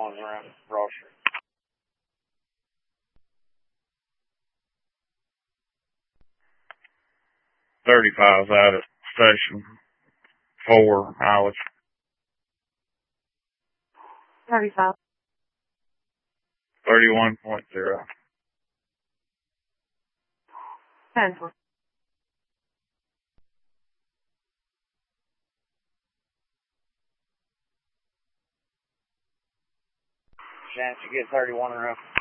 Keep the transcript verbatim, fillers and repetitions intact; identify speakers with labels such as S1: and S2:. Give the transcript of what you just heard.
S1: miles around Broad Street.
S2: thirty-five's out at station four mileage.
S3: thirty-five.
S2: thirty-one point zero.
S3: ten.
S1: Chance you get thirty-one in a row.